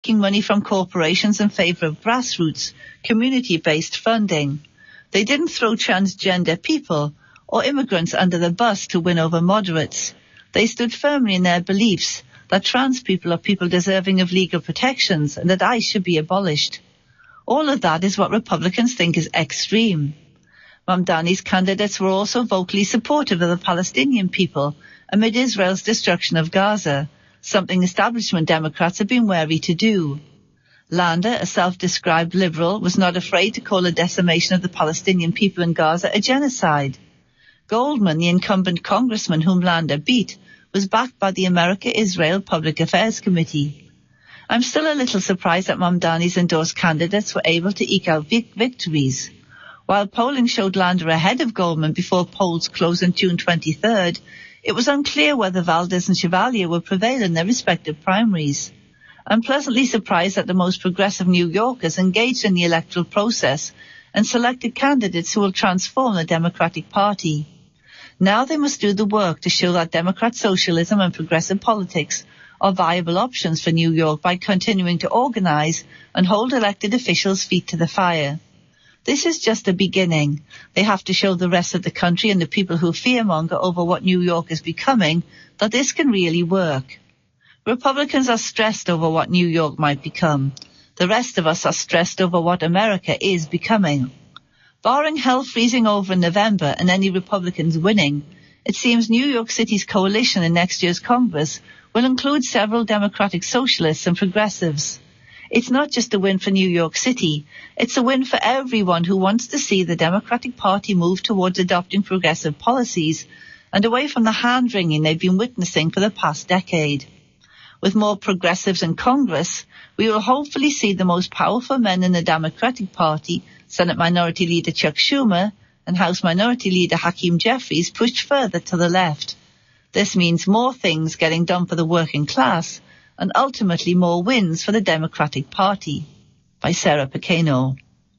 taking money from corporations in favour of grassroots, community-based funding. They didn't throw transgender people or immigrants under the bus to win over moderates. They stood firmly in their beliefs that trans people are people deserving of legal protections and that ICE should be abolished. All of that is what Republicans think is extreme. Mamdani's candidates were also vocally supportive of the Palestinian people amid Israel's destruction of Gaza, something establishment Democrats have been wary to do. Lander, a self-described liberal, was not afraid to call the decimation of the Palestinian people in Gaza a genocide. Goldman, the incumbent congressman whom Lander beat, was backed by the America-Israel Public Affairs Committee. I'm still a little surprised that Mamdani's endorsed candidates were able to eke out victories. While polling showed Lander ahead of Goldman before polls closed on June 23rd, it was unclear whether Valdez and Chevalier would prevail in their respective primaries. I'm pleasantly surprised that the most progressive New Yorkers engaged in the electoral process and selected candidates who will transform the Democratic Party. Now they must do the work to show that Democrat socialism and progressive politics are viable options for New York by continuing to organize and hold elected officials' feet to the fire. This is just the beginning. They have to show the rest of the country and the people who fearmonger over what New York is becoming that this can really work. Republicans are stressed over what New York might become. The rest of us are stressed over what America is becoming. Barring hell freezing over in November and any Republicans winning, it seems New York City's coalition in next year's Congress will include several Democratic socialists and progressives. It's not just a win for New York City, it's a win for everyone who wants to see the Democratic Party move towards adopting progressive policies and away from the hand-wringing they've been witnessing for the past decade. With more progressives in Congress, we will hopefully see the most powerful men in the Democratic Party, Senate Minority Leader Chuck Schumer and House Minority Leader Hakeem Jeffries, pushed further to the left. This means more things getting done for the working class and ultimately more wins for the Democratic Party. By Sarah Pequeno.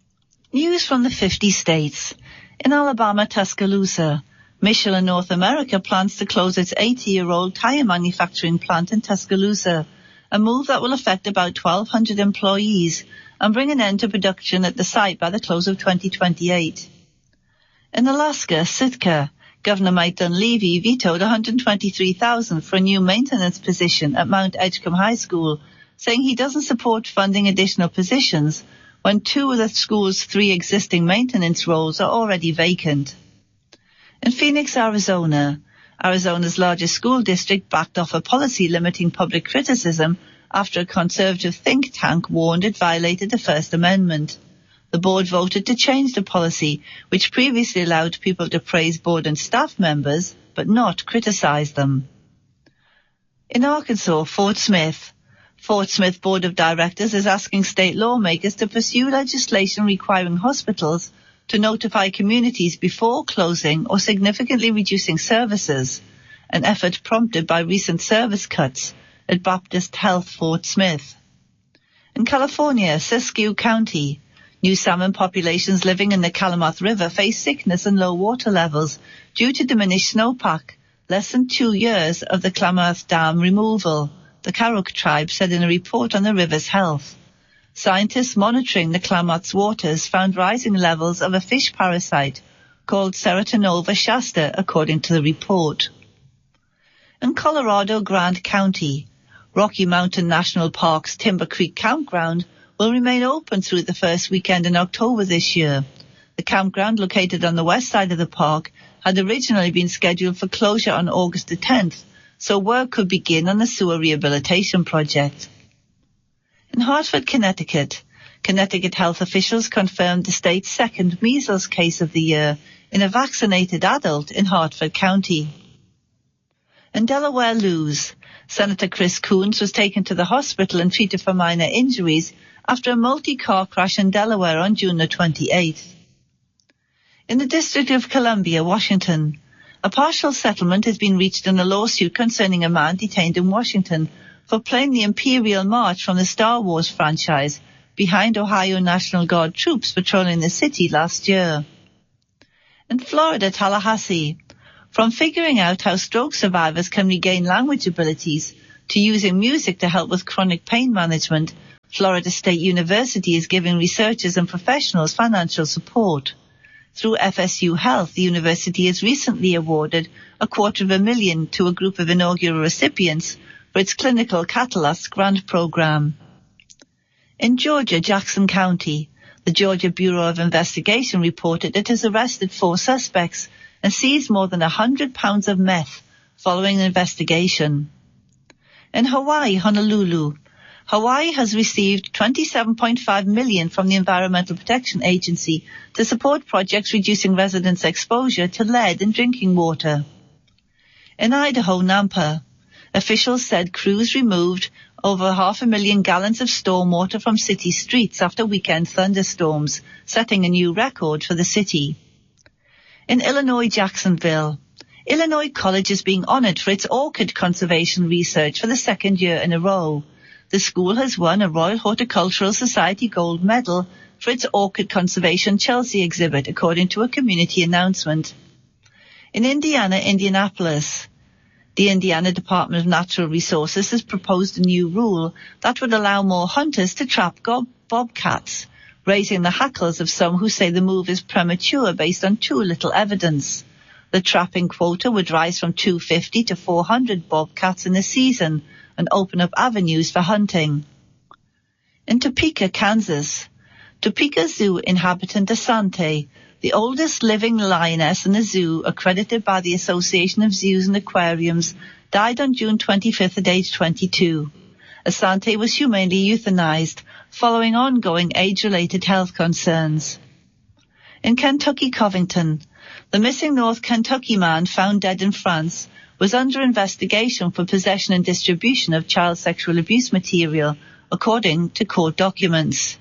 News from the 50 states. In Alabama, Tuscaloosa, Michelin North America plans to close its 80-year-old tire manufacturing plant in Tuscaloosa, a move that will affect about 1,200 employees and bring an end to production at the site by the close of 2028. In Alaska, Sitka, Governor Mike Dunleavy vetoed $123,000 for a new maintenance position at Mount Edgecombe High School, saying he doesn't support funding additional positions when 2 of the school's 3 existing maintenance roles are already vacant. In Phoenix, Arizona, Arizona's largest school district backed off a policy limiting public criticism after a conservative think tank warned it violated the First Amendment. The board voted to change the policy, which previously allowed people to praise board and staff members, but not criticize them. In Arkansas, Fort Smith Board of Directors is asking state lawmakers to pursue legislation requiring hospitals to notify communities before closing or significantly reducing services, an effort prompted by recent service cuts at Baptist Health Fort Smith. In California, Siskiyou County, new salmon populations living in the Klamath River face sickness and low water levels due to diminished snowpack, less than 2 years of the Klamath Dam removal, the Karuk tribe said in a report on the river's health. Scientists monitoring the Klamath's waters found rising levels of a fish parasite called Ceratonova shasta, according to the report. In Colorado, Grant County, Rocky Mountain National Park's Timber Creek Campground will remain open through the first weekend in October this year. The campground, located on the west side of the park, had originally been scheduled for closure on August the 10th, so work could begin on the sewer rehabilitation project. In Hartford, Connecticut health officials confirmed the state's second measles case of the year in a vaccinated adult in Hartford County. In Delaware Lewes, Senator Chris Coons was taken to the hospital and treated for minor injuries after a multi-car crash in Delaware on June the 28th. In the District of Columbia, Washington, a partial settlement has been reached in a lawsuit concerning a man detained in Washington for playing the Imperial March from the Star Wars franchise behind Ohio National Guard troops patrolling the city last year. In Florida, Tallahassee, from figuring out how stroke survivors can regain language abilities to using music to help with chronic pain management, Florida State University is giving researchers and professionals financial support. Through FSU Health, the university has recently awarded $250,000 to a group of inaugural recipients for its clinical Catalyst grant program. In Georgia, Jackson County, the Georgia Bureau of Investigation reported it has arrested 4 suspects and seized more than 100 pounds of meth following an investigation. In Hawaii, Honolulu, Hawaii has received $27.5 million from the Environmental Protection Agency to support projects reducing residents' exposure to lead in drinking water. In Idaho, Nampa, officials said crews removed over 500,000 gallons of stormwater from city streets after weekend thunderstorms, setting a new record for the city. In Illinois, Jacksonville, Illinois College is being honored for its orchid conservation research for the second year in a row. The school has won a Royal Horticultural Society Gold Medal for its Orchid Conservation Chelsea exhibit, according to a community announcement. In Indiana, Indianapolis, the Indiana Department of Natural Resources has proposed a new rule that would allow more hunters to trap bobcats, raising the hackles of some who say the move is premature based on too little evidence. The trapping quota would rise from 250 to 400 bobcats in a season and open up avenues for hunting. In Topeka, Kansas, Topeka Zoo inhabitant Asante, the oldest living lioness in the zoo accredited by the Association of Zoos and Aquariums, died on June 25th at age 22. Asante was humanely euthanized following ongoing age-related health concerns. In Kentucky, Covington, the missing North Kentucky man found dead in France was under investigation for possession and distribution of child sexual abuse material, according to court documents.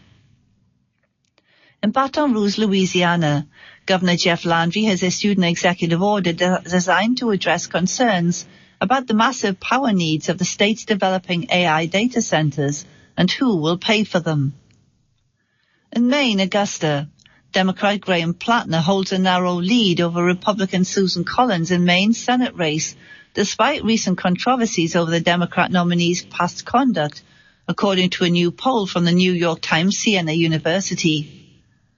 In Baton Rouge, Louisiana, Governor Jeff Landry has issued an executive order designed to address concerns about the massive power needs of the state's developing AI data centers and who will pay for them. In Maine, Augusta, Democrat Graham Plattner holds a narrow lead over Republican Susan Collins in Maine's Senate race, despite recent controversies over the Democrat nominee's past conduct, according to a new poll from the New York Times Siena University.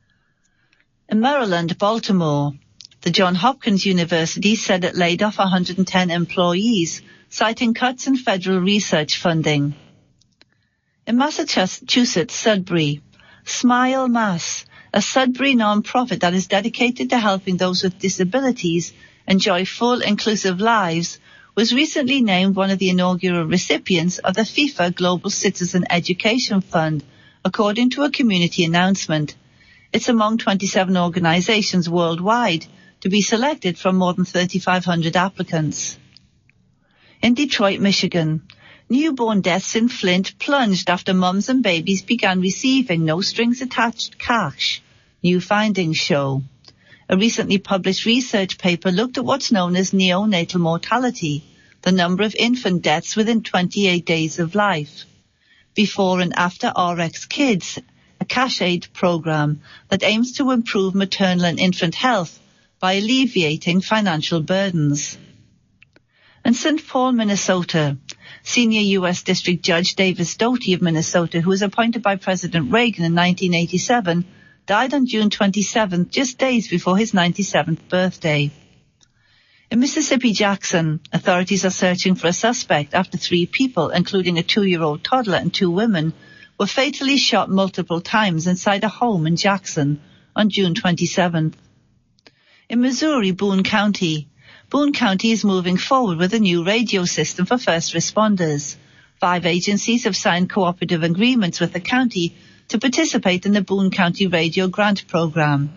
In Maryland, Baltimore, the Johns Hopkins University said it laid off 110 employees, citing cuts in federal research funding. In Massachusetts, Sudbury, Smile Mass, a Sudbury non-profit that is dedicated to helping those with disabilities enjoy full, inclusive lives, was recently named one of the inaugural recipients of the FIFA Global Citizen Education Fund, according to a community announcement. It's among 27 organizations worldwide to be selected from more than 3,500 applicants. In Detroit, Michigan, newborn deaths in Flint plunged after mums and babies began receiving no-strings-attached cash, new findings show. A recently published research paper looked at what's known as neonatal mortality, the number of infant deaths within 28 days of life. Before and after RX Kids, a cash aid program that aims to improve maternal and infant health by alleviating financial burdens. In St. Paul, Minnesota, senior U.S. District Judge Davis Doty of Minnesota, who was appointed by President Reagan in 1987, died on June 27th, just days before his 97th birthday. In Mississippi, Jackson, authorities are searching for a suspect after 3 people, including a 2-year-old toddler and 2 women, were fatally shot multiple times inside a home in Jackson on June 27th. In Missouri, Boone County is moving forward with a new radio system for first responders. 5 agencies have signed cooperative agreements with the county to participate in the Boone County Radio Grant Program.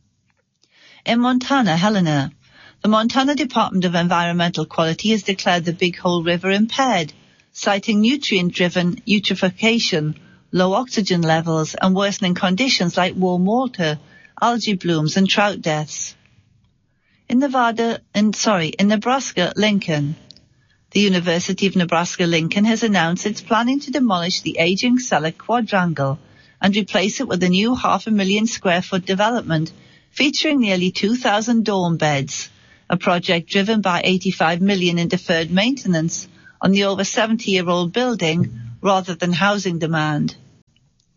In Montana, Helena, the Montana Department of Environmental Quality has declared the Big Hole River impaired, citing nutrient-driven eutrophication, low oxygen levels, and worsening conditions like warm water, algae blooms, and trout deaths. In Nebraska, Lincoln, the University of Nebraska-Lincoln has announced it's planning to demolish the aging Selleck Quadrangle and replace it with a new 500,000 square foot development featuring nearly 2,000 dorm beds, a project driven by $85 million in deferred maintenance on the over 70-year-old building rather than housing demand.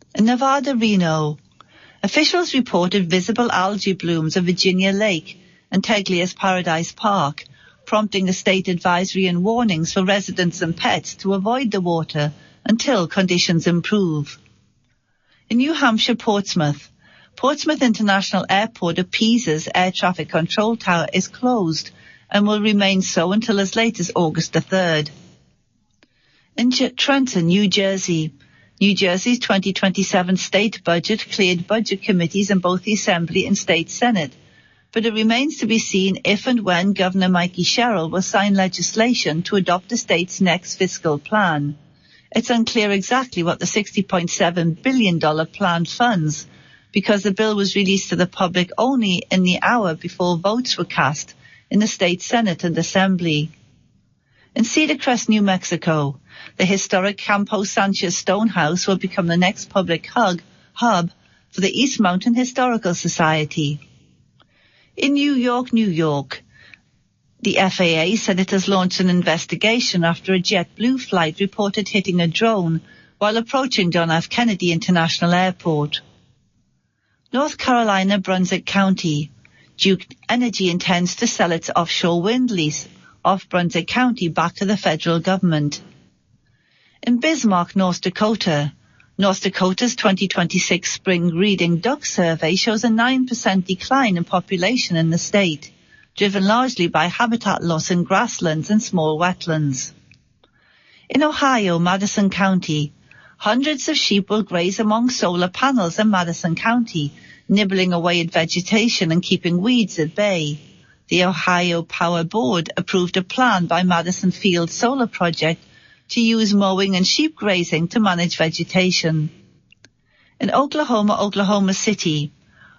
In Nevada, Reno, officials reported visible algae blooms of Virginia Lake and Teglia's Paradise Park, prompting the state advisory and warnings for residents and pets to avoid the water until conditions improve. In New Hampshire, Portsmouth International Airport of Pisa's air traffic control tower is closed and will remain so until as late as August the 3rd. In Trenton, New Jersey's 2027 state budget cleared budget committees in both the Assembly and State Senate, but it remains to be seen if and when Governor Mikey Sherrill will sign legislation to adopt the state's next fiscal plan. It's unclear exactly what the $60.7 billion plan funds, because the bill was released to the public only in the hour before votes were cast in the state Senate and Assembly. In Cedar Crest, New Mexico, the historic Campo Sanchez Stonehouse will become the next public hub for the East Mountain Historical Society. In New York, the FAA said it has launched an investigation after a JetBlue flight reported hitting a drone while approaching John F. Kennedy International Airport. North Carolina, Brunswick County. Duke Energy intends to sell its offshore wind lease off Brunswick County back to the federal government. In Bismarck, North Dakota's 2026 spring breeding duck survey shows a 9% decline in population in the state, driven largely by habitat loss in grasslands and small wetlands. In Ohio, Madison County, hundreds of sheep will graze among solar panels in Madison County, nibbling away at vegetation and keeping weeds at bay. The Ohio Power Board approved a plan by Madison Field Solar Project to use mowing and sheep grazing to manage vegetation. In Oklahoma City's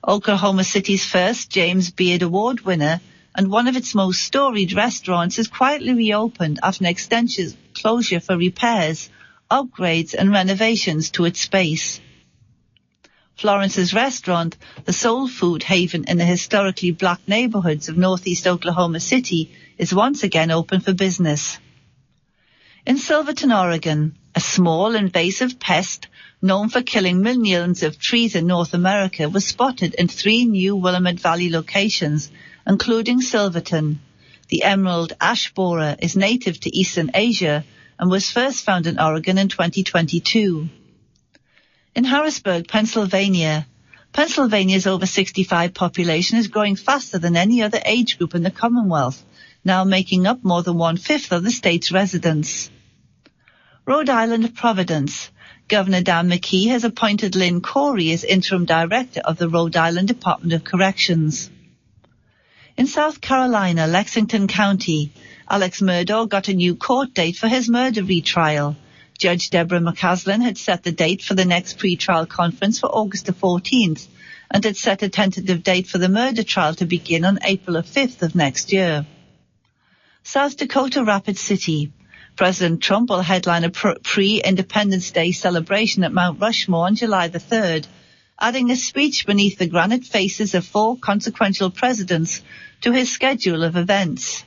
first James Beard Award winner and one of its most storied restaurants has quietly reopened after an extensive closure for repairs, upgrades and renovations to its space. Florence's restaurant, the soul food haven in the historically black neighborhoods of northeast Oklahoma City, is once again open for business. In Silverton, Oregon, a small invasive pest known for killing millions of trees in North America was spotted in 3 new Willamette Valley locations, including Silverton. The emerald ash borer is native to Eastern Asia and was first found in Oregon in 2022. In Harrisburg, Pennsylvania's over 65 population is growing faster than any other age group in the Commonwealth, now making up more than 1/5 of the state's residents. Rhode Island, Providence. Governor Dan McKee has appointed Lynn Corey as interim director of the Rhode Island Department of Corrections. In South Carolina, Lexington County, Alex Murdaugh got a new court date for his murder retrial. Judge Deborah McCaslin had set the date for the next pre-trial conference for August the 14th and had set a tentative date for the murder trial to begin on April the 5th of next year. South Dakota, Rapid City. President Trump will headline a pre-Independence Day celebration at Mount Rushmore on July the 3rd, adding a speech beneath the granite faces of 4 consequential presidents to his schedule of events.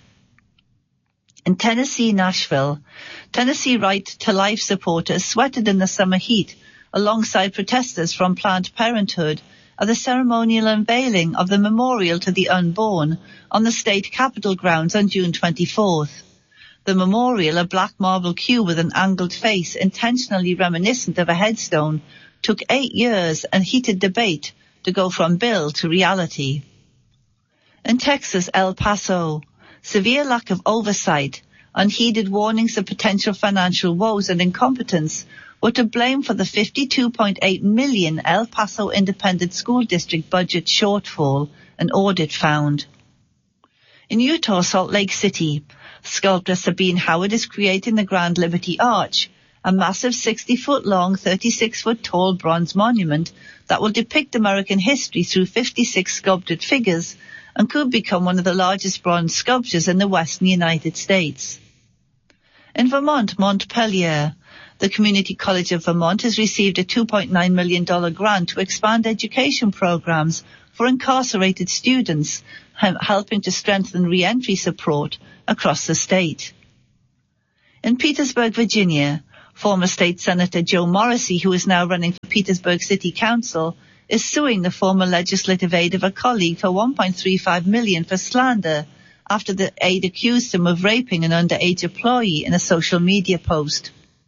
In Tennessee, Nashville, Tennessee Right to Life supporters sweated in the summer heat alongside protesters from Planned Parenthood at the ceremonial unveiling of the Memorial to the Unborn on the state capitol grounds on June 24th. The memorial, a black marble cube with an angled face intentionally reminiscent of a headstone, took 8 years and heated debate to go from bill to reality. In Texas, El Paso, severe lack of oversight, unheeded warnings of potential financial woes and incompetence were to blame for the $52.8 million El Paso Independent School District budget shortfall, an audit found. In Utah, Salt Lake City, sculptor Sabine Howard is creating the Grand Liberty Arch, a massive 60-foot-long, 36-foot-tall bronze monument that will depict American history through 56 sculpted figures and could become one of the largest bronze sculptures in the western United States. In Vermont, Montpelier, the Community College of Vermont has received a $2.9 million grant to expand education programs for incarcerated students, helping to strengthen re-entry support across the state. In Petersburg, Virginia, Former State Senator Joe Morrissey, who is now running for Petersburg City Council, is suing the former legislative aide of a colleague for $1.35 million for slander after the aide accused him of raping an underage employee in a social media post.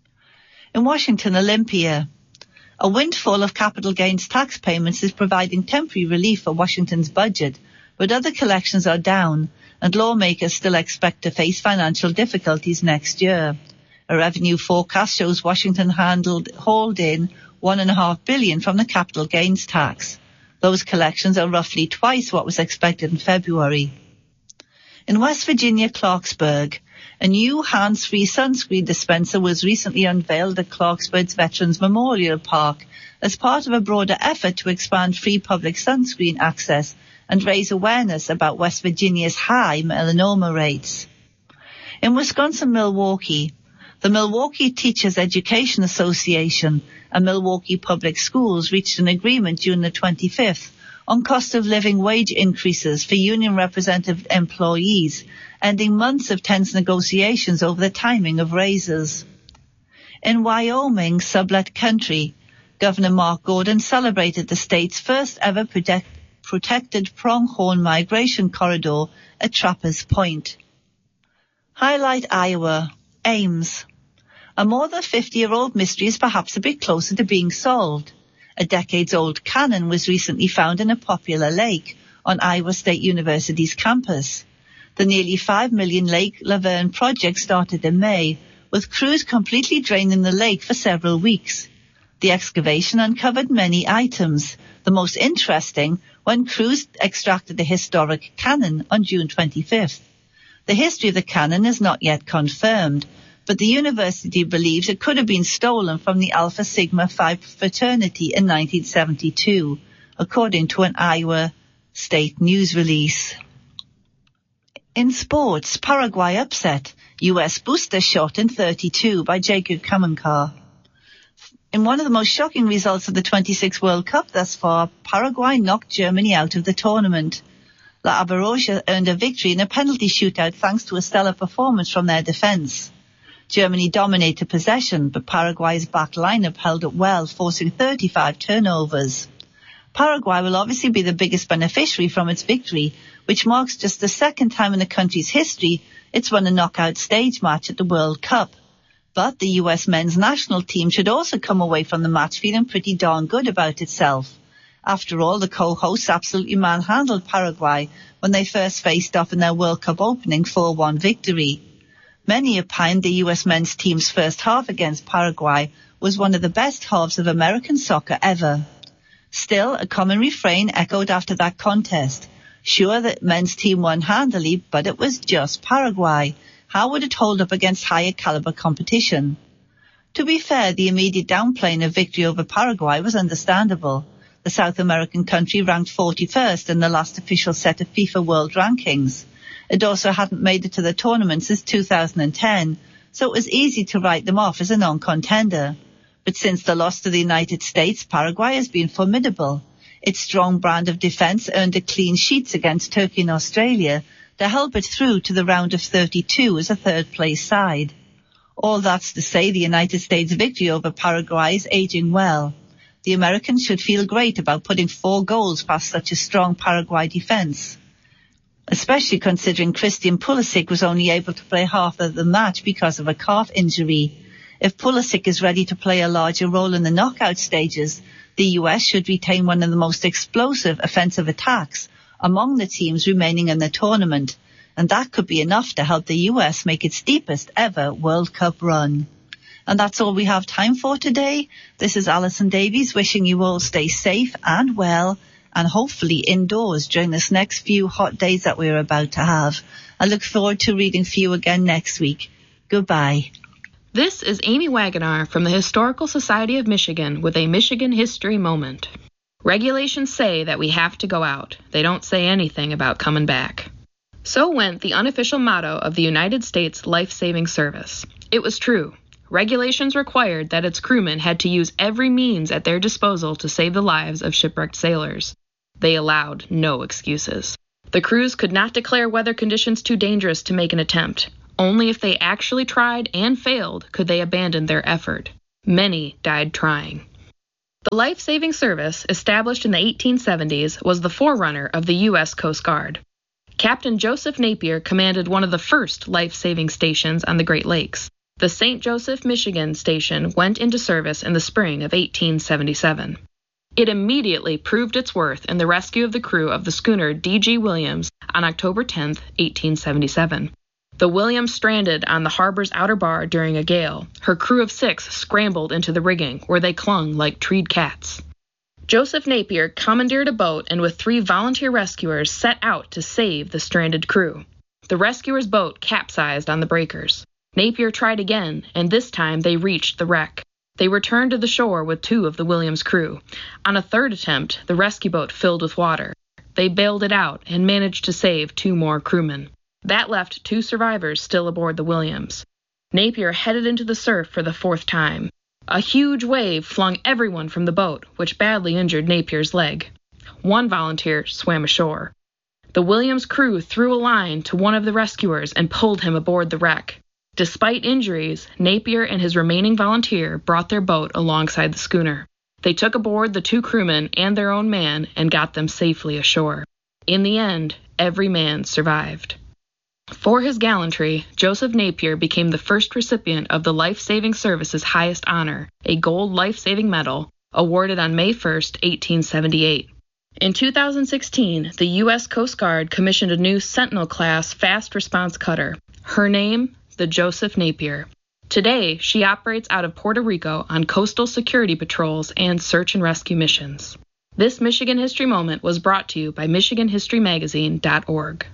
In Washington, Olympia, a windfall of capital gains tax payments is providing temporary relief for Washington's budget, but other collections are down, and lawmakers still expect to face financial difficulties next year. A revenue forecast shows Washington hauled in $1.5 billion from the capital gains tax. Those collections are roughly twice what was expected in February. In West Virginia, Clarksburg, a new hands-free sunscreen dispenser was recently unveiled at Clarksburg's Veterans Memorial Park as part of a broader effort to expand free public sunscreen access and raise awareness about West Virginia's high melanoma rates. In Wisconsin, Milwaukee, the Milwaukee Teachers Education Association and Milwaukee Public Schools reached an agreement June the 25th on cost of living wage increases for union representative employees, ending months of tense negotiations over the timing of raises. In Wyoming, sublet country, Governor Mark Gordon celebrated the state's first ever protected pronghorn migration corridor at Trappers Point. Highlight Iowa, Ames. A more than 50-year-old mystery is perhaps a bit closer to being solved. A decades-old cannon was recently found in a popular lake on Iowa State University's campus. The nearly $5 million Lake Laverne project started in May, with crews completely draining the lake for several weeks. The excavation uncovered many items, the most interesting when crews extracted the historic cannon on June 25th. The history of the cannon is not yet confirmed, but the university believes it could have been stolen from the Alpha Sigma Phi fraternity in 1972, according to an Iowa State news release. In sports, Paraguay upset, U.S. booster shot in 32 by Jacob Kamenkar. In one of the most shocking results of the 26 World Cup thus far, Paraguay knocked Germany out of the tournament. La Abaroja earned a victory in a penalty shootout thanks to a stellar performance from their defence. Germany dominated possession, but Paraguay's back lineup held up well, forcing 35 turnovers. Paraguay will obviously be the biggest beneficiary from its victory, which marks just the second time in the country's history it's won a knockout stage match at the World Cup. But the US men's national team should also come away from the match feeling pretty darn good about itself. After all, the co-hosts absolutely manhandled Paraguay when they first faced off in their World Cup opening 4-1 victory. Many opined the US men's team's first half against Paraguay was one of the best halves of American soccer ever. Still, a common refrain echoed after that contest. Sure, the men's team won handily, but it was just Paraguay. How would it hold up against higher caliber competition? To be fair, the immediate downplaying of victory over Paraguay was understandable. The South American country ranked 41st in the last official set of FIFA World Rankings. It also hadn't made it to the tournament since 2010, so it was easy to write them off as a non-contender. But since the loss to the United States, Paraguay has been formidable. Its strong brand of defence earned it clean sheets against Turkey and Australia to help it through to the round of 32 as a third-place side. All that's to say the United States' victory over Paraguay is aging well. The Americans should feel great about putting 4 goals past such a strong Paraguay defence, especially considering Christian Pulisic was only able to play half of the match because of a calf injury. If Pulisic is ready to play a larger role in the knockout stages, the US should retain one of the most explosive offensive attacks among the teams remaining in the tournament, and that could be enough to help the US make its deepest ever World Cup run. And that's all we have time for today. This is Alison Davies wishing you all stay safe and well, and hopefully indoors during this next few hot days that we're about to have. I look forward to reading for you again next week. Goodbye. This is Amy Wagonar from the Historical Society of Michigan with a Michigan History Moment. Regulations say that we have to go out. They don't say anything about coming back. So went the unofficial motto of the United States Life-Saving Service. It was true. Regulations required that its crewmen had to use every means at their disposal to save the lives of shipwrecked sailors. They allowed no excuses. The crews could not declare weather conditions too dangerous to make an attempt. Only if they actually tried and failed could they abandon their effort. Many died trying. The Life-Saving Service, established in the 1870s, was the forerunner of the U.S. Coast Guard. Captain Joseph Napier commanded one of the first life-saving stations on the Great Lakes. The St. Joseph, Michigan station went into service in the spring of 1877. It immediately proved its worth in the rescue of the crew of the schooner D.G. Williams on October 10, 1877. The Williams stranded on the harbor's outer bar during a gale. Her crew of 6 scrambled into the rigging, where they clung like treed cats. Joseph Napier commandeered a boat and with 3 volunteer rescuers set out to save the stranded crew. The rescuers' boat capsized on the breakers. Napier tried again, and this time they reached the wreck. They returned to the shore with 2 of the Williams' crew. On a third attempt, the rescue boat filled with water. They bailed it out and managed to save 2 more crewmen. That left 2 survivors still aboard the Williams. Napier headed into the surf for the 4th time. A huge wave flung everyone from the boat, which badly injured Napier's leg. 1 volunteer swam ashore. The Williams crew threw a line to one of the rescuers and pulled him aboard the wreck. Despite injuries, Napier and his remaining volunteer brought their boat alongside the schooner. They took aboard the 2 crewmen and their own man and got them safely ashore. In the end, every man survived. For his gallantry, Joseph Napier became the first recipient of the Life-Saving Service's highest honor, a Gold Life-Saving Medal, awarded on May 1, 1878. In 2016, the U.S. Coast Guard commissioned a new Sentinel-class fast response cutter. Her name, the Joseph Napier. Today, she operates out of Puerto Rico on coastal security patrols and search and rescue missions. This Michigan History Moment was brought to you by MichiganHistoryMagazine.org.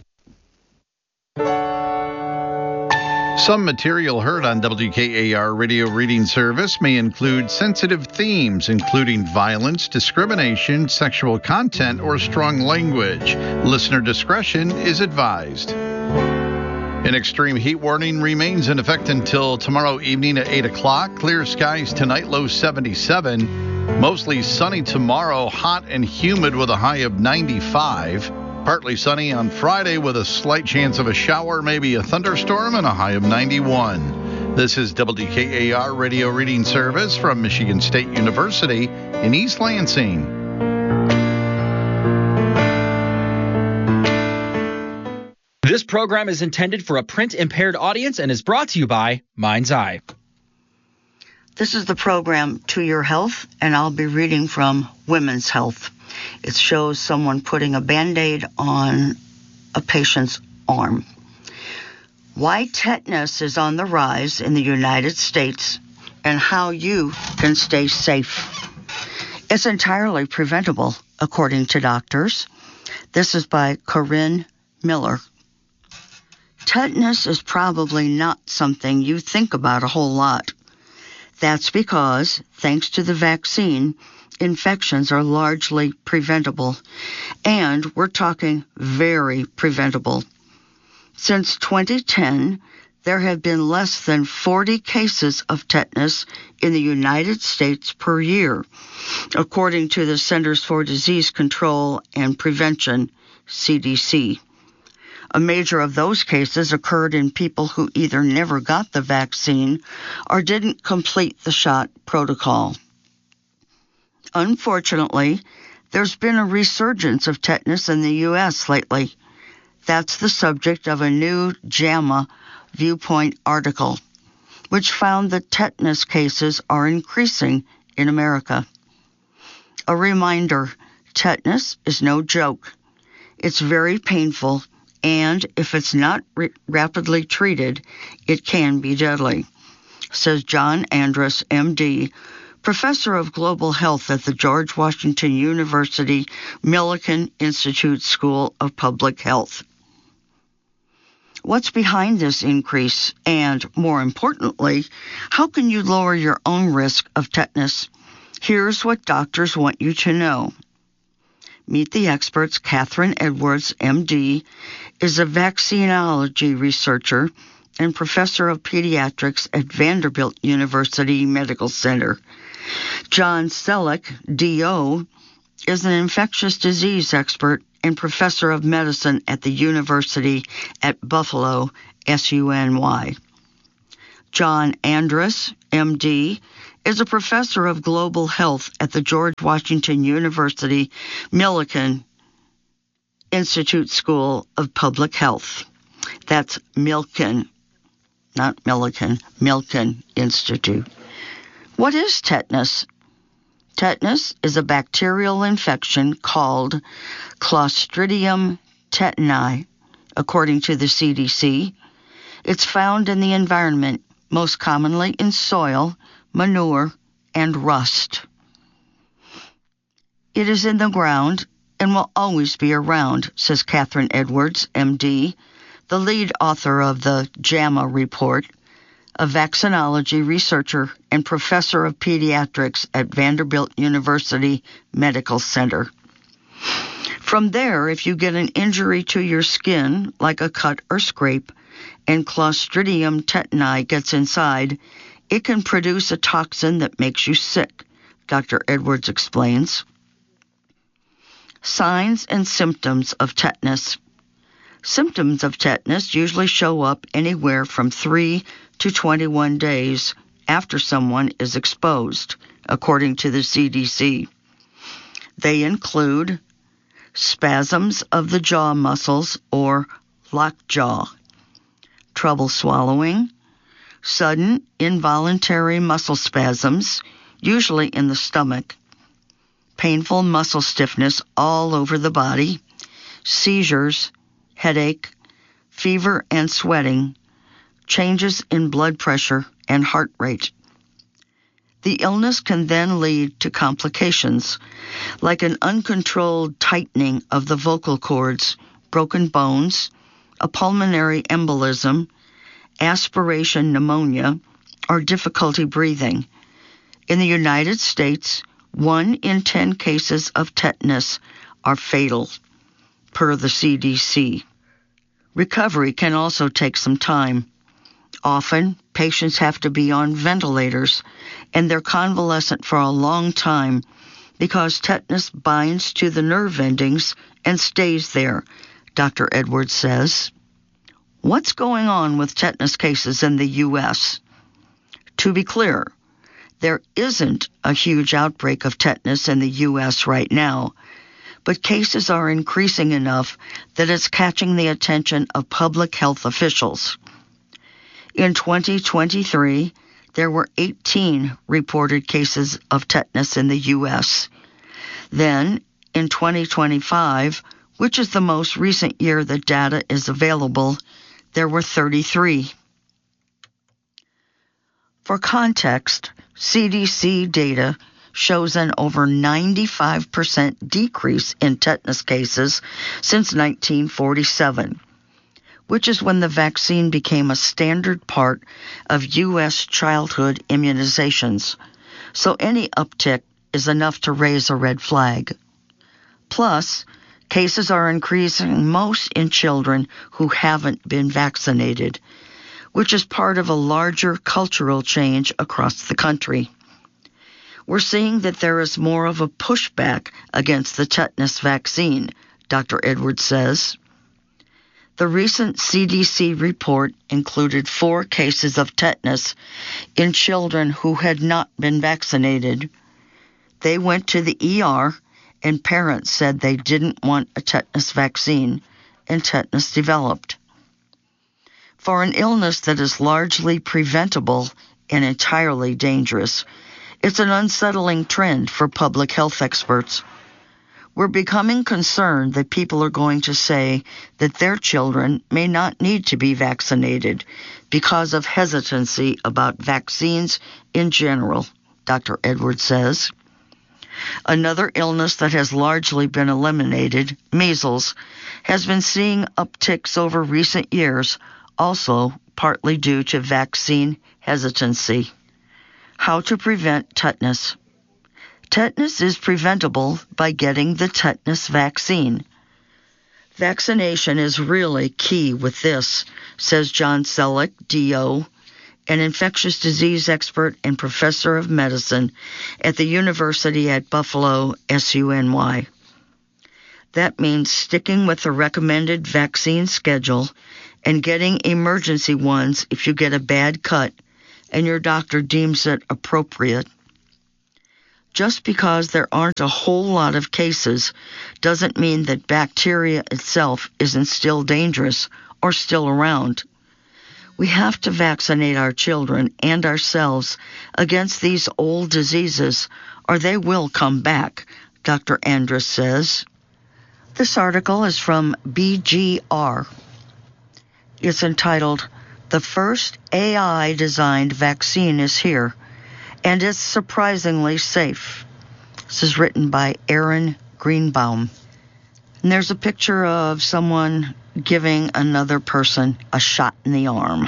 Some material heard on WKAR Radio Reading Service may include sensitive themes, including violence, discrimination, sexual content, or strong language. Listener discretion is advised. An extreme heat warning remains in effect until tomorrow evening at 8 o'clock. Clear skies tonight, low 77. Mostly sunny tomorrow, hot and humid with a high of 95. Partly sunny on Friday with a slight chance of a shower, maybe a thunderstorm, and a high of 91. This is WKAR Radio Reading Service from Michigan State University in East Lansing. This program is intended for a print-impaired audience and is brought to you by Mind's Eye. This is the program To Your Health, and I'll be reading from Women's Health. It shows someone putting a Band-Aid on a patient's arm. Why tetanus is on the rise in the United States and how you can stay safe. It's entirely preventable, according to doctors. This is by Corinne Miller. Tetanus is probably not something you think about a whole lot. That's because, thanks to the vaccine, infections are largely preventable, and we're talking very preventable. Since 2010, there have been less than 40 cases of tetanus in the United States per year, according to the Centers for Disease Control and Prevention, CDC. A major of those cases occurred in people who either never got the vaccine or didn't complete the shot protocol. Unfortunately, there's been a resurgence of tetanus in the U.S. lately. That's the subject of a new JAMA Viewpoint article, which found that tetanus cases are increasing in America. A reminder, tetanus is no joke. It's very painful, and if it's not rapidly treated, it can be deadly, says John Andrus, M.D., Professor of Global Health at the George Washington University Millikan Institute School of Public Health. What's behind this increase? And, more importantly, how can you lower your own risk of tetanus? Here's what doctors want you to know. Meet the experts. Catherine Edwards, M.D., is a vaccinology researcher and professor of pediatrics at Vanderbilt University Medical Center. John Selleck, D.O., is an infectious disease expert and professor of medicine at the University at Buffalo, SUNY. John Andrus, MD, is a professor of global health at the George Washington University Millikan Institute School of Public Health. That's Milken, not Millikan, Milken Institute. What is tetanus? Tetanus is a bacterial infection called Clostridium tetani, according to the CDC. It's found in the environment, most commonly in soil, manure, and rust. It is in the ground and will always be around, says Catherine Edwards, MD, the lead author of the JAMA report, a vaccinology researcher and professor of pediatrics at Vanderbilt University Medical Center. From there, if you get an injury to your skin, like a cut or scrape, and Clostridium tetani gets inside, it can produce a toxin that makes you sick, Dr. Edwards explains. Signs and symptoms of tetanus. Symptoms of tetanus usually show up anywhere from 3 to 21 days after someone is exposed, according to the CDC. They include spasms of the jaw muscles or lockjaw, trouble swallowing, sudden involuntary muscle spasms, usually in the stomach, painful muscle stiffness all over the body, seizures, headache, fever and sweating, changes in blood pressure and heart rate. The illness can then lead to complications, like an uncontrolled tightening of the vocal cords, broken bones, a pulmonary embolism, aspiration pneumonia, or difficulty breathing. In the United States, 1 in 10 cases of tetanus are fatal, per the CDC. Recovery can also take some time. Often, patients have to be on ventilators, and they're convalescent for a long time because tetanus binds to the nerve endings and stays there, Dr. Edwards says. What's going on with tetanus cases in the U.S.? To be clear, there isn't a huge outbreak of tetanus in the U.S. right now, but cases are increasing enough that it's catching the attention of public health officials. In 2023, there were 18 reported cases of tetanus in the U.S. Then, in 2025, which is the most recent year that data is available, there were 33. For context, CDC data shows an over 95% decrease in tetanus cases since 1947, which is when the vaccine became a standard part of U.S. childhood immunizations. So any uptick is enough to raise a red flag. Plus, cases are increasing most in children who haven't been vaccinated, which is part of a larger cultural change across the country. We're seeing that there is more of a pushback against the tetanus vaccine, Dr. Edwards says. The recent CDC report included 4 cases of tetanus in children who had not been vaccinated. They went to the ER, and parents said they didn't want a tetanus vaccine, and tetanus developed. For an illness that is largely preventable and entirely dangerous, it's an unsettling trend for public health experts. We're becoming concerned that people are going to say that their children may not need to be vaccinated because of hesitancy about vaccines in general, Dr. Edwards says. Another illness that has largely been eliminated, measles, has been seeing upticks over recent years, also partly due to vaccine hesitancy. How to prevent tetanus. Tetanus is preventable by getting the tetanus vaccine. Vaccination is really key with this, says John Selleck, DO, an infectious disease expert and professor of medicine at the University at Buffalo, SUNY. That means sticking with the recommended vaccine schedule and getting emergency ones if you get a bad cut and your doctor deems it appropriate. Just because there aren't a whole lot of cases doesn't mean that bacteria itself isn't still dangerous or still around. We have to vaccinate our children and ourselves against these old diseases, or they will come back, Dr. Andrus says. This article is from BGR. It's entitled, "The First AI-Designed Vaccine is Here, and it's Surprisingly Safe." This is written by Aaron Greenbaum. And there's a picture of someone giving another person a shot in the arm.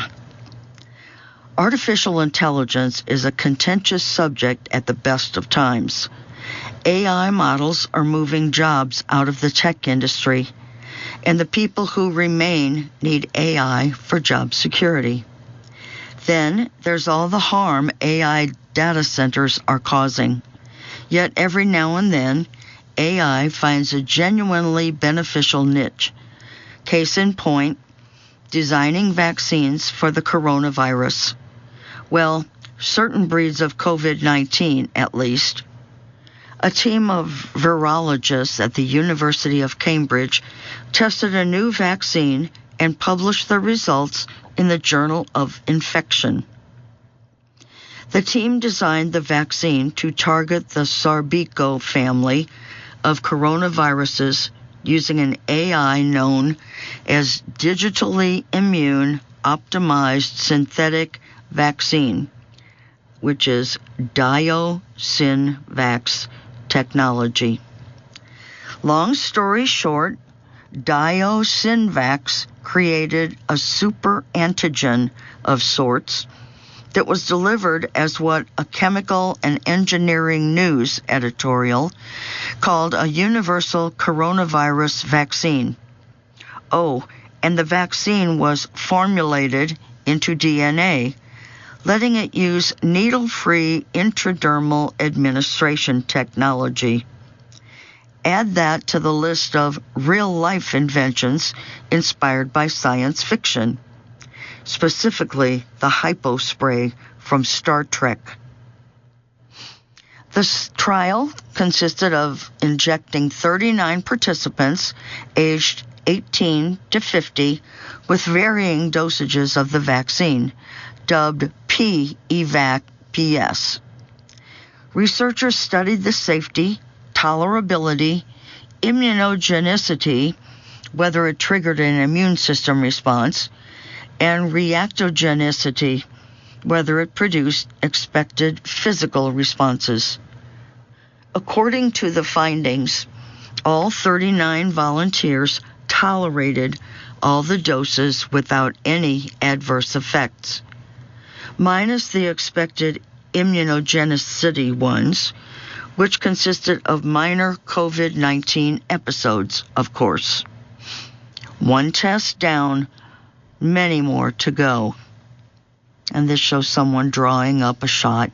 Artificial intelligence is a contentious subject at the best of times. AI models are moving jobs out of the tech industry, and the people who remain need AI for job security. Then there's all the harm AI data centers are causing. Yet every now and then, AI finds a genuinely beneficial niche. Case in point, designing vaccines for the coronavirus. Well, certain breeds of COVID-19 at least. A team of virologists at the University of Cambridge tested a new vaccine and published the results in the Journal of Infection. The team designed the vaccine to target the Sarbeco family of coronaviruses using an AI known as digitally immune optimized synthetic vaccine, which is DioSynVax technology. Long story short, DioSynVax created a super antigen of sorts that was delivered as what a Chemical and Engineering News editorial called a universal coronavirus vaccine. Oh, and the vaccine was formulated into DNA, letting it use needle-free intradermal administration technology. Add that to the list of real-life inventions inspired by science fiction, specifically the hypospray from Star Trek. This trial consisted of injecting 39 participants aged 18 to 50 with varying dosages of the vaccine, dubbed P-EVAC-PS. Researchers studied the safety, tolerability, immunogenicity, whether it triggered an immune system response, and reactogenicity, whether it produced expected physical responses. According to the findings, all 39 volunteers tolerated all the doses without any adverse effects, minus the expected immunogenicity ones, which consisted of minor COVID-19 episodes, of course. One test down, many more to go. And this shows someone drawing up a shot.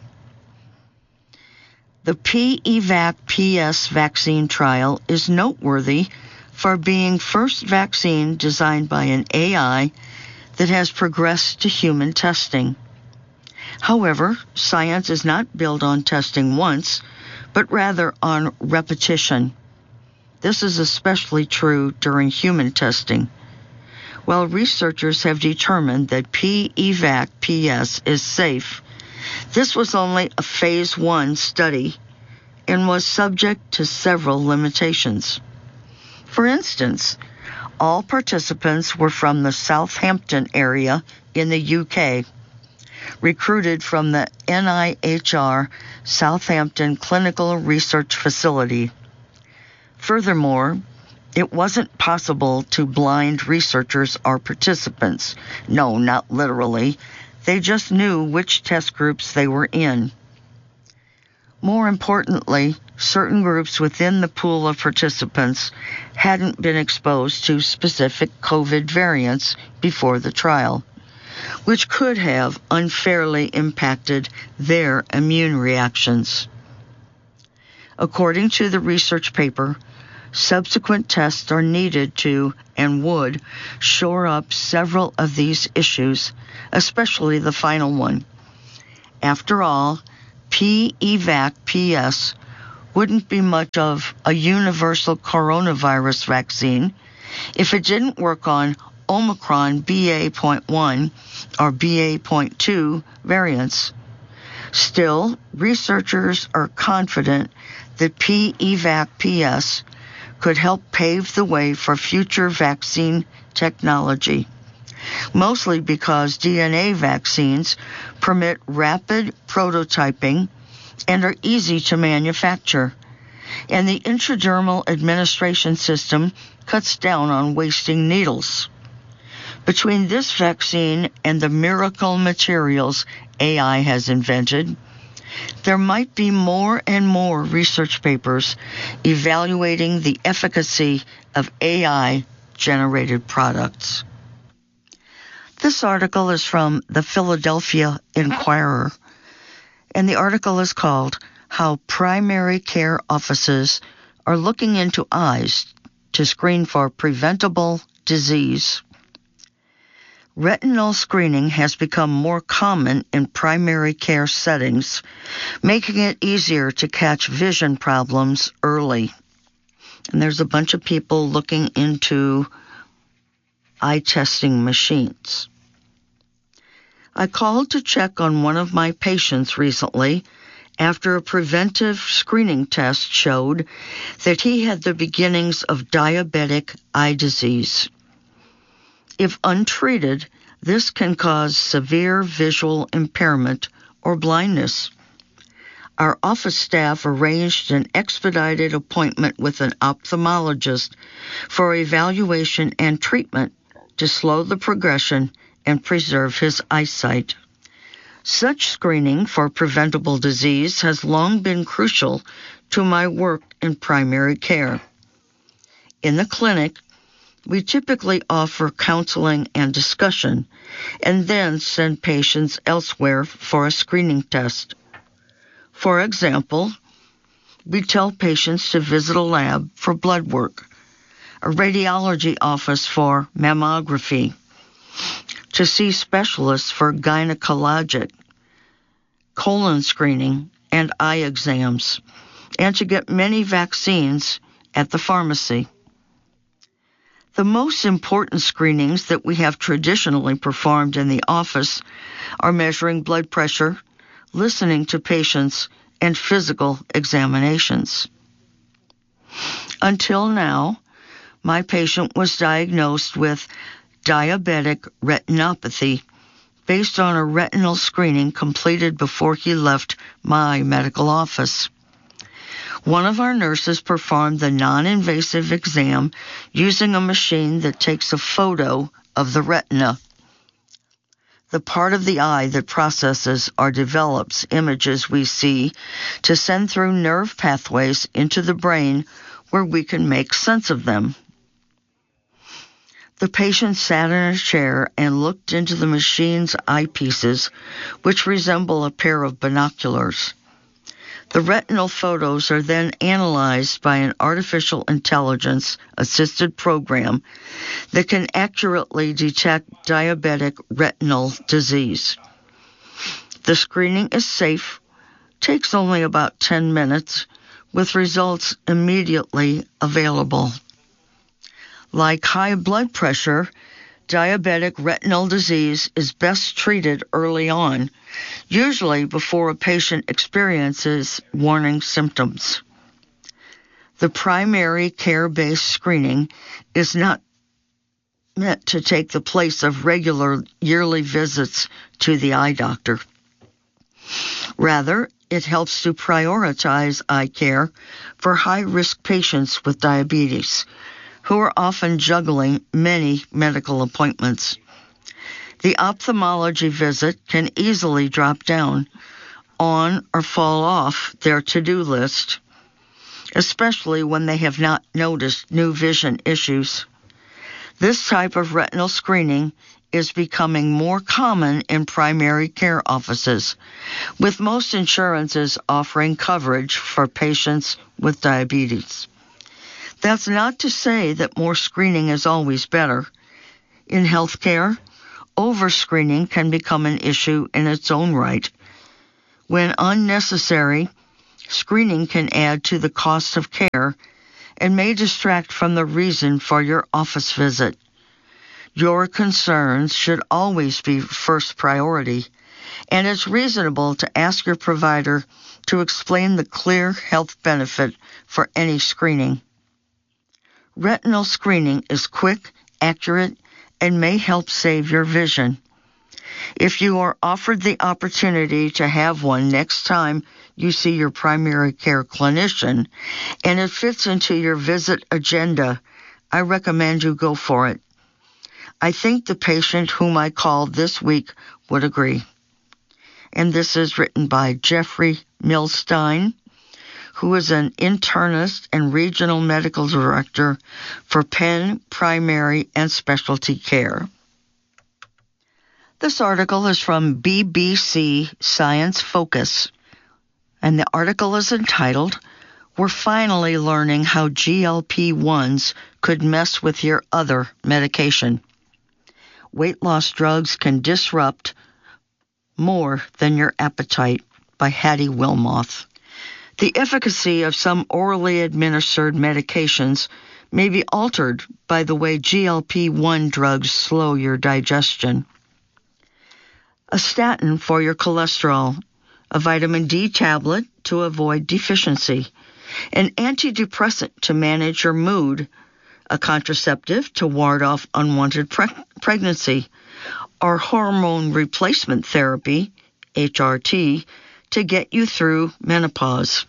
The P-EVAC-PS vaccine trial is noteworthy for being first vaccine designed by an AI that has progressed to human testing. However, science is not built on testing once, but rather on repetition. This is especially true during human testing. While researchers have determined that P-EVAC-PS is safe, this was only a phase 1 study and was subject to several limitations. For instance, all participants were from the Southampton area in the UK, recruited from the NIHR Southampton Clinical Research Facility. Furthermore, it wasn't possible to blind researchers or participants. No, not literally. They just knew which test groups they were in. More importantly, certain groups within the pool of participants hadn't been exposed to specific COVID variants before the trial, which could have unfairly impacted their immune reactions. According to the research paper, Subsequent tests are needed to, and would, shore up several of these issues, especially the final one. After all, PEVAC PS wouldn't be much of a universal coronavirus vaccine if it didn't work on Omicron BA.1 or BA.2 variants. Still, researchers are confident that PEVAC PS could help pave the way for future vaccine technology, mostly because DNA vaccines permit rapid prototyping and are easy to manufacture, and the intradermal administration system cuts down on wasting needles. Between this vaccine and the miracle materials AI has invented, there might be more and more research papers evaluating the efficacy of AI-generated products. This article is from the Philadelphia Inquirer, and the article is called How Primary Care Offices Are Looking into Eyes to Screen for Preventable Disease. Retinal screening has become more common in primary care settings, making it easier to catch vision problems early. And there's a bunch of people looking into eye testing machines. I called to check on one of my patients recently after a preventive screening test showed that he had the beginnings of diabetic eye disease. If untreated, this can cause severe visual impairment or blindness. Our office staff arranged an expedited appointment with an ophthalmologist for evaluation and treatment to slow the progression and preserve his eyesight. Such screening for preventable disease has long been crucial to my work in primary care. In the clinic, we typically offer counseling and discussion, and then send patients elsewhere for a screening test. For example, we tell patients to visit a lab for blood work, a radiology office for mammography, to see specialists for gynecologic, colon screening, and eye exams, and to get many vaccines at the pharmacy. The most important screenings that we have traditionally performed in the office are measuring blood pressure, listening to patients, and physical examinations. Until now, my patient was diagnosed with diabetic retinopathy based on a retinal screening completed before he left my medical office. One of our nurses performed the non-invasive exam using a machine that takes a photo of the retina, the part of the eye that processes or develops images we see to send through nerve pathways into the brain where we can make sense of them. The patient sat in a chair and looked into the machine's eyepieces, which resemble a pair of binoculars. The retinal photos are then analyzed by an artificial intelligence-assisted program that can accurately detect diabetic retinal disease. The screening is safe, takes only about 10 minutes, with results immediately available. Like high blood pressure, diabetic retinal disease is best treated early on, usually before a patient experiences warning symptoms. The primary care-based screening is not meant to take the place of regular yearly visits to the eye doctor. Rather, it helps to prioritize eye care for high-risk patients with diabetes, who are often juggling many medical appointments. The ophthalmology visit can easily drop down on or fall off their to-do list, especially when they have not noticed new vision issues. This type of retinal screening is becoming more common in primary care offices, with most insurances offering coverage for patients with diabetes. That's not to say that more screening is always better. In healthcare, overscreening can become an issue in its own right. When unnecessary, screening can add to the cost of care and may distract from the reason for your office visit. Your concerns should always be first priority, and it's reasonable to ask your provider to explain the clear health benefit for any screening. Retinal screening is quick, accurate, and may help save your vision. If you are offered the opportunity to have one next time you see your primary care clinician, and it fits into your visit agenda, I recommend you go for it. I think the patient whom I called this week would agree. And this is written by Jeffrey Milstein, who is an internist and regional medical director for Penn Primary and Specialty Care. This article is from BBC Science Focus, and the article is entitled, "We're finally learning how GLP-1s could mess with your other medication. Weight loss drugs can disrupt more than your appetite," by Hattie Wilmoth. The efficacy of some orally administered medications may be altered by the way GLP-1 drugs slow your digestion. A statin for your cholesterol, a vitamin D tablet to avoid deficiency, an antidepressant to manage your mood, a contraceptive to ward off unwanted pregnancy, or hormone replacement therapy, HRT, to get you through menopause.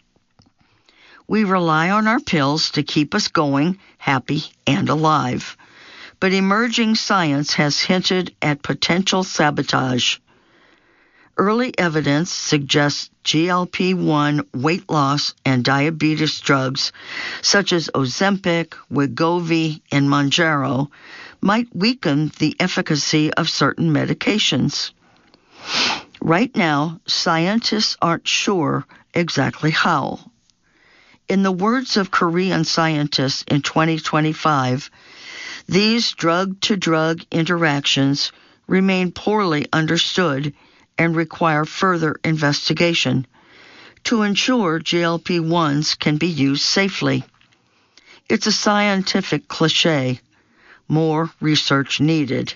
We rely on our pills to keep us going, happy, and alive. But emerging science has hinted at potential sabotage. Early evidence suggests GLP-1 weight loss and diabetes drugs, such as Ozempic, Wegovy, and Mounjaro, might weaken the efficacy of certain medications. Right now, scientists aren't sure exactly how. In the words of Korean scientists in 2025, these drug-to-drug interactions remain poorly understood and require further investigation to ensure GLP-1s can be used safely. It's a scientific cliché. More research needed.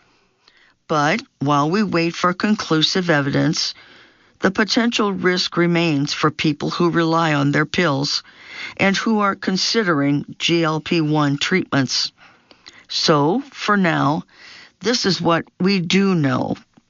But while we wait for conclusive evidence, the potential risk remains for people who rely on their pills and who are considering GLP-1 treatments. So, for now, this is what we do know.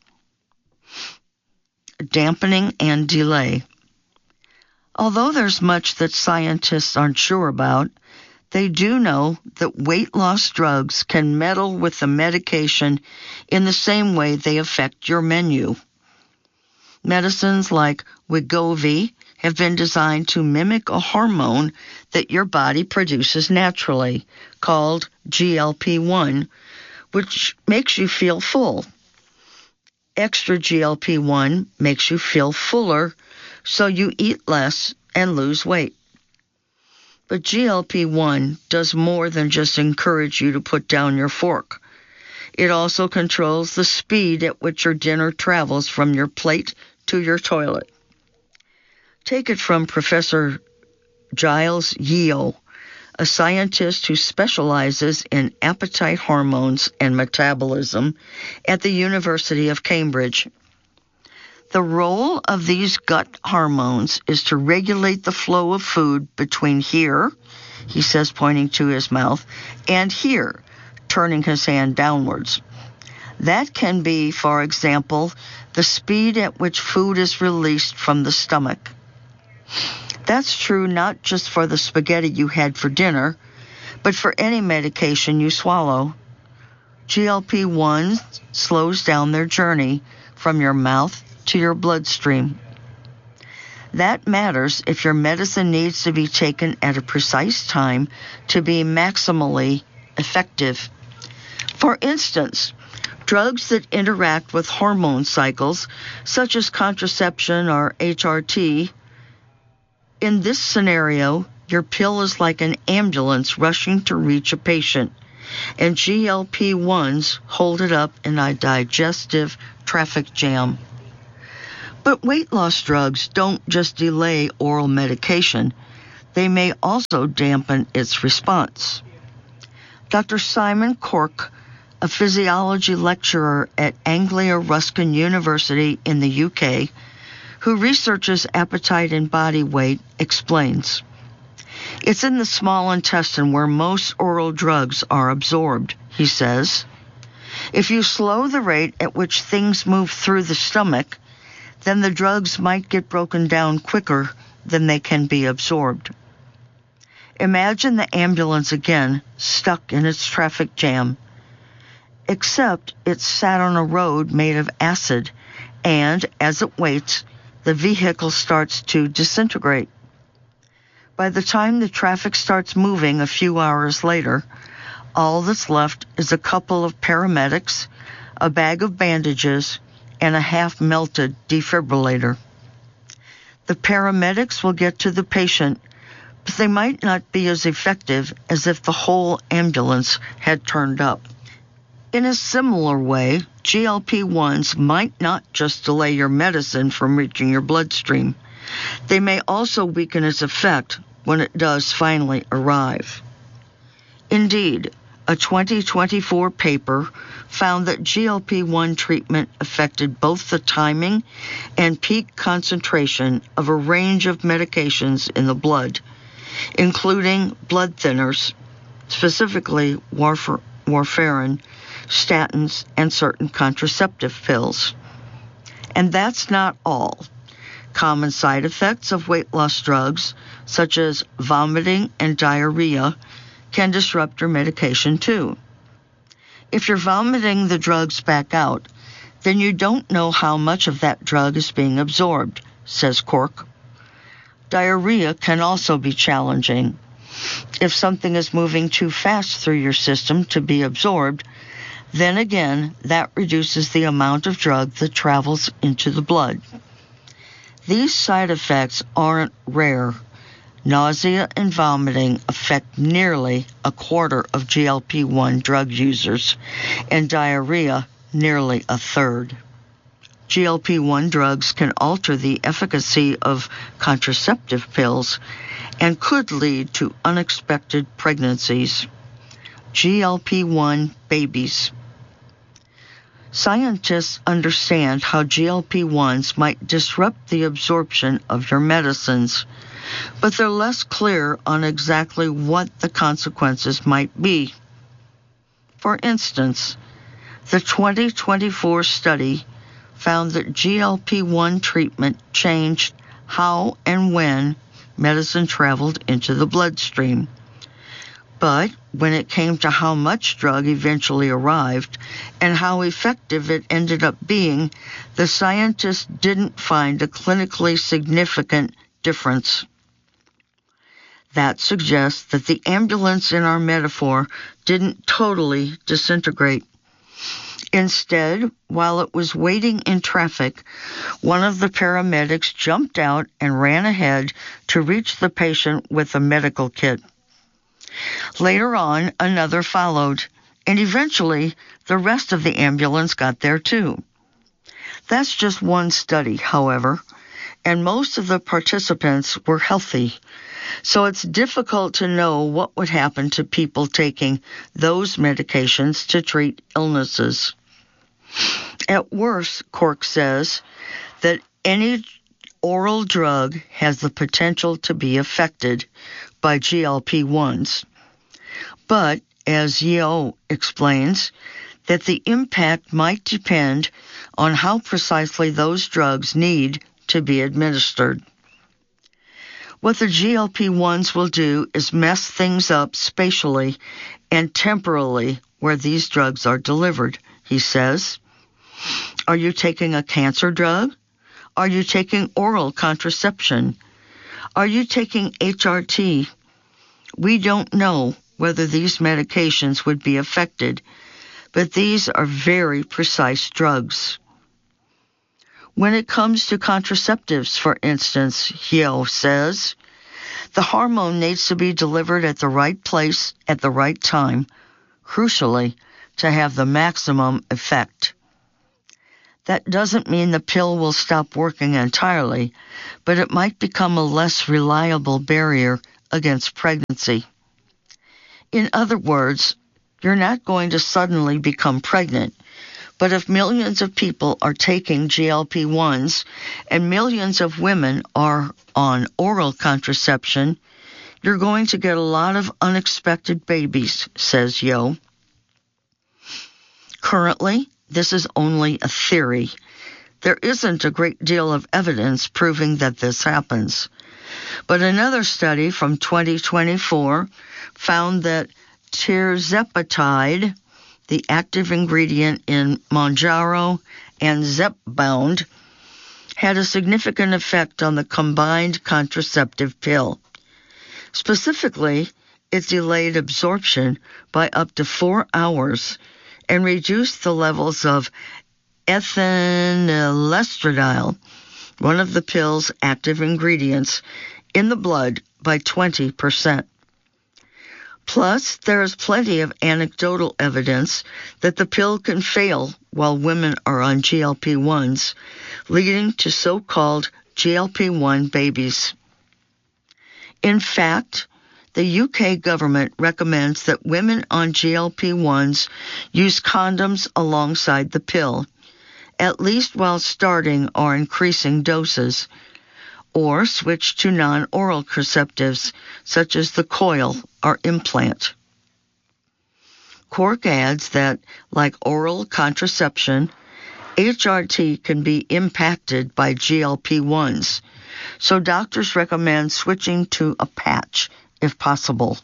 Dampening and delay. Although there's much that scientists aren't sure about, they do know that weight loss drugs can meddle with the medication in the same way they affect your menu. Medicines like Wegovy have been designed to mimic a hormone that your body produces naturally, called GLP-1, which makes you feel full. Extra GLP-1 makes you feel fuller, so you eat less and lose weight. But GLP-1 does more than just encourage you to put down your fork. It also controls the speed at which your dinner travels from your plate to your toilet. Take it from Professor Giles Yeo, a scientist who specializes in appetite hormones and metabolism at the University of Cambridge. The role of these gut hormones is to regulate the flow of food between here, he says, pointing to his mouth, and here, turning his hand downwards. That can be, for example, the speed at which food is released from the stomach. That's true not just for the spaghetti you had for dinner, but for any medication you swallow. GLP-1 slows down their journey from your mouth to your bloodstream. That matters if your medicine needs to be taken at a precise time to be maximally effective. For instance, drugs that interact with hormone cycles, such as contraception or HRT, in this scenario, your pill is like an ambulance rushing to reach a patient, and GLP-1s hold it up in a digestive traffic jam. But weight loss drugs don't just delay oral medication. They may also dampen its response. Dr. Simon Cork, a physiology lecturer at Anglia Ruskin University in the UK, who researches appetite and body weight, explains. It's in the small intestine where most oral drugs are absorbed, he says. If you slow the rate at which things move through the stomach, then the drugs might get broken down quicker than they can be absorbed. Imagine the ambulance again, stuck in its traffic jam. Except it's sat on a road made of acid, and as it waits, the vehicle starts to disintegrate. By the time the traffic starts moving a few hours later, all that's left is a couple of paramedics, a bag of bandages, and a half-melted defibrillator. The paramedics will get to the patient, but they might not be as effective as if the whole ambulance had turned up. In a similar way, GLP-1s might not just delay your medicine from reaching your bloodstream. They may also weaken its effect when it does finally arrive. Indeed, a 2024 paper found that GLP-1 treatment affected both the timing and peak concentration of a range of medications in the blood, including blood thinners, specifically warfarin, statins, and certain contraceptive pills. And that's not all. Common side effects of weight loss drugs, such as vomiting and diarrhea, can disrupt your medication too. If you're vomiting the drugs back out, then you don't know how much of that drug is being absorbed, says Cork. Diarrhea can also be challenging. If something is moving too fast through your system to be absorbed, then again, that reduces the amount of drug that travels into the blood. These side effects aren't rare. Nausea and vomiting affect nearly a quarter of GLP-1 drug users, and diarrhea nearly a third. GLP-1 drugs can alter the efficacy of contraceptive pills and could lead to unexpected pregnancies. GLP-1 babies. Scientists understand how GLP-1s might disrupt the absorption of your medicines, but they're less clear on exactly what the consequences might be. For instance, the 2024 study found that GLP-1 treatment changed how and when medicine traveled into the bloodstream. But when it came to how much drug eventually arrived and how effective it ended up being, the scientists didn't find a clinically significant difference. That suggests that the ambulance in our metaphor didn't totally disintegrate. Instead, while it was waiting in traffic, one of the paramedics jumped out and ran ahead to reach the patient with a medical kit. Later on, another followed, and eventually the rest of the ambulance got there too. That's just one study, however, and most of the participants were healthy, so it's difficult to know what would happen to people taking those medications to treat illnesses. At worst, Cork says that any oral drug has the potential to be affected by GLP-1s. But, as Yeo explains, that the impact might depend on how precisely those drugs need to be administered. What the GLP-1s will do is mess things up spatially and temporally where these drugs are delivered, he says. Are you taking a cancer drug? Are you taking oral contraception? Are you taking HRT? We don't know whether these medications would be affected, but these are very precise drugs. When it comes to contraceptives, for instance, Yeo says, The hormone needs to be delivered at the right place at the right time, crucially, to have the maximum effect. That doesn't mean the pill will stop working entirely, but it might become a less reliable barrier against pregnancy. In other words, you're not going to suddenly become pregnant, but if millions of people are taking GLP-1s and millions of women are on oral contraception, you're going to get a lot of unexpected babies, says Yo. Currently, this is only a theory. There isn't a great deal of evidence proving that this happens. But another study from 2024 found that tirzepatide, the active ingredient in Mounjaro and Zepbound, had a significant effect on the combined contraceptive pill. Specifically, it delayed absorption by up to 4 hours and reduced the levels of ethinylestradiol, one of the pill's active ingredients, in the blood by 20%. Plus, there is plenty of anecdotal evidence that the pill can fail while women are on GLP-1s, leading to so-called GLP-1 babies. In fact, the UK government recommends that women on GLP-1s use condoms alongside the pill, at least while starting or increasing doses, or switch to non-oral contraceptives such as the coil or implant. Cork adds that, like oral contraception, HRT can be impacted by GLP-1s, so doctors recommend switching to a patch if possible.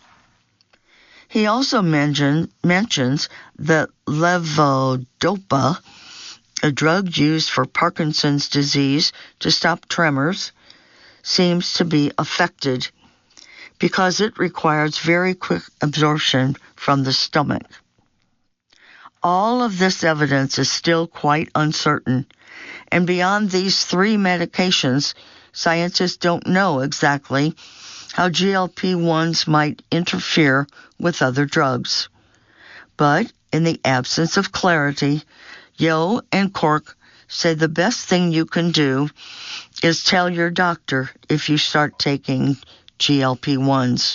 He also mentions that levodopa, a drug used for Parkinson's disease to stop tremors, seems to be affected because it requires very quick absorption from the stomach. All of this evidence is still quite uncertain, and beyond these 3 medications, scientists don't know exactly how GLP-1s might interfere with other drugs. But in the absence of clarity, Yo and Cork say the best thing you can do is tell your doctor if you start taking GLP-1s.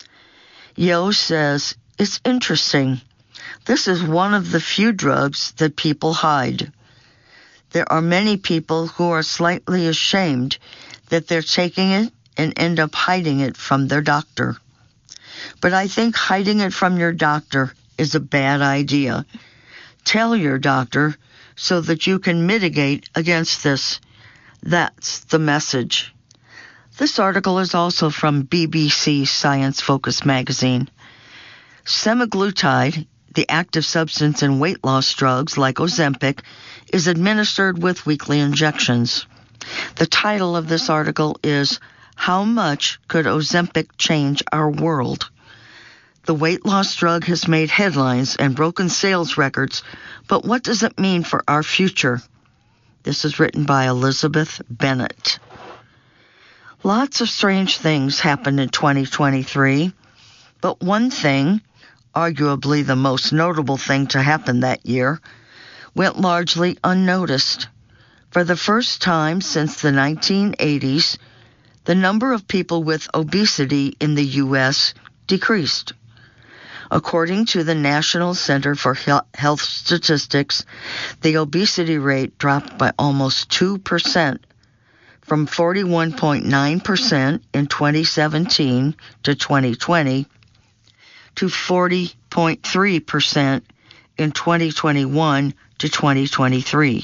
Yo says, it's interesting. This is one of the few drugs that people hide. There are many people who are slightly ashamed that they're taking it and end up hiding it from their doctor. But I think hiding it from your doctor is a bad idea. Tell your doctor so that you can mitigate against this. That's the message. This article is also from BBC Science Focus magazine. Semaglutide, the active substance in weight loss drugs like Ozempic, is administered with weekly injections. The title of this article is How Much Could Ozempic Change Our World? The weight loss drug has made headlines and broken sales records, but what does it mean for our future? This is written by Elizabeth Bennett. Lots of strange things happened in 2023, but one thing, arguably the most notable thing to happen that year, went largely unnoticed. For the first time since the 1980s, the number of people with obesity in the U.S. decreased. According to the National Center for Health Statistics, the obesity rate dropped by almost 2%, from 41.9% in 2017 to 2020 to 40.3% in 2021 to 2023.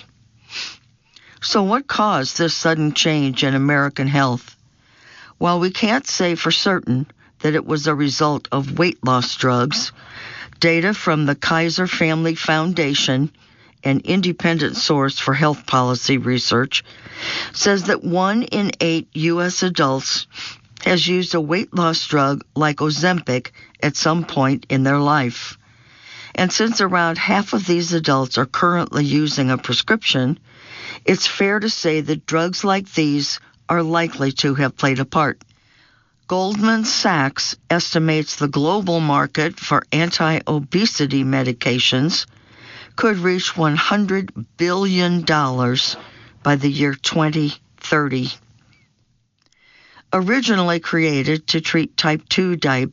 So what caused this sudden change in American health? While we can't say for certain that it was a result of weight loss drugs, data from the Kaiser Family Foundation, an independent source for health policy research, says that 1 in 8 U.S. adults has used a weight loss drug like Ozempic at some point in their life. And since around half of these adults are currently using a prescription, it's fair to say that drugs like these are likely to have played a part. Goldman Sachs estimates the global market for anti-obesity medications could reach $100 billion by the year 2030. Originally created to treat type 2 diabetes,